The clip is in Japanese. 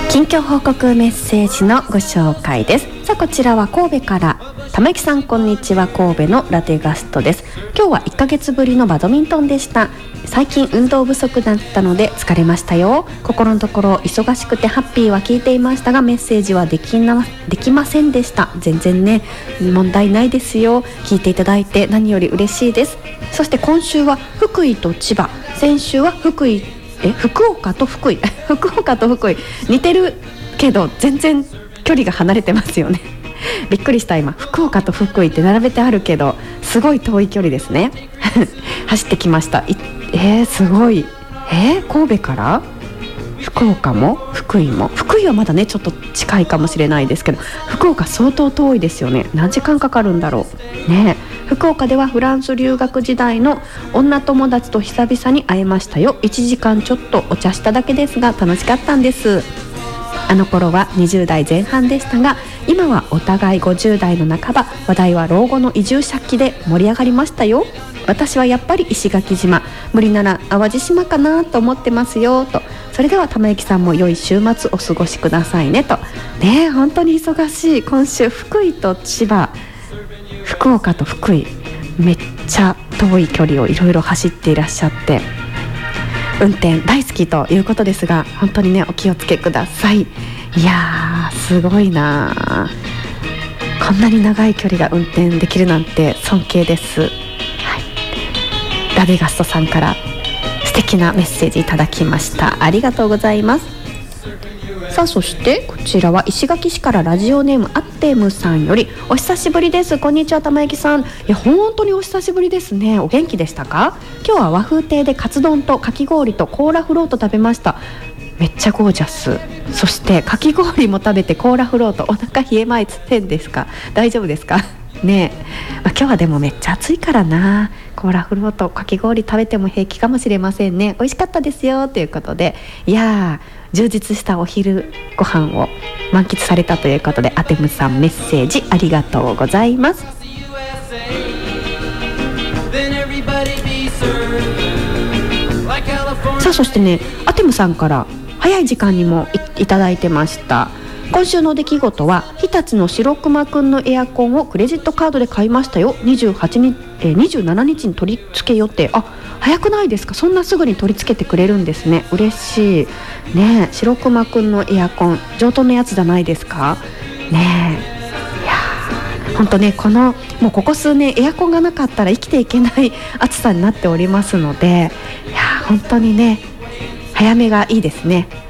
近況報告メッセージのご紹介です。さあこちらは神戸から玉木さん、こんにちは。神戸のラテガストです。今日は1ヶ月ぶりのバドミントンでした。最近運動不足だったので疲れましたよ。心のところ忙しくてハッピーは聞いていましたが、メッセージはできませんでした。全然ね、問題ないですよ。聞いていただいて何より嬉しいです。そして今週は福井と千葉、先週は福岡と福井福岡と福井似てるけど全然距離が離れてますよねびっくりした。今福岡と福井って並べてあるけどすごい遠い距離ですね走ってきました。すごい。神戸から福岡も福井はまだねちょっと近いかもしれないですけど、福岡相当遠いですよね。何時間かかるんだろうね。福岡ではフランス留学時代の女友達と久々に会えましたよ。1時間ちょっとお茶しただけですが楽しかったんです。あの頃は20代前半でしたが、今はお互い50代の半ば。話題は老後の移住先で盛り上がりましたよ。私はやっぱり石垣島、無理なら淡路島かなと思ってますよと。それでは玉雪さんも良い週末お過ごしくださいねとね。本当に忙しい。今週福井と千葉、福岡と福井、めっちゃ遠い距離をいろいろ走っていらっしゃって、運転大好きということですが、本当にねお気をつけください。いやーすごいな、こんなに長い距離が運転できるなんて尊敬です、ラデガストさんから素敵なメッセージいただきました。ありがとうございます。さあそしてこちらは石垣市からラジオネームアッテムさんより、お久しぶりです。こんにちは玉雪さん。いや本当にお久しぶりですね。お元気でしたか？今日は和風亭でカツ丼とかき氷とコーラフロート食べました。めっちゃゴージャス。そしてかき氷も食べてコーラフロート、お腹冷えまいつってんですか？大丈夫ですかねえ、今日はでもめっちゃ暑いからな、コーラフロートかき氷食べても平気かもしれませんね。美味しかったですよということで、いやー充実したお昼ご飯を満喫されたということで、アテムさんメッセージありがとうございます。さあそしてね、アテムさんから早い時間にも いただいてました。今週の出来事は日立の白熊くんのエアコンをクレジットカードで買いましたよ。27日に取り付け予定。早くないですか？そんなすぐに取り付けてくれるんですね。嬉しいね。白熊くんのエアコン上等のやつじゃないですかね。いや本当ね、もうここ数年エアコンがなかったら生きていけない暑さになっておりますので、いや本当にね早めがいいですね。